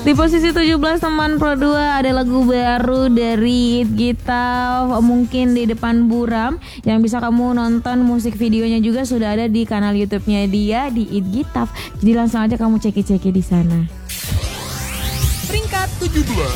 Di posisi 17 teman Pro 2 ada lagu baru dari It Gitaf, mungkin di depan buram, yang bisa kamu nonton musik videonya juga sudah ada di kanal YouTube-nya dia di It Gitaf. Jadi langsung aja kamu ceki-ceki di sana. Peringkat 17.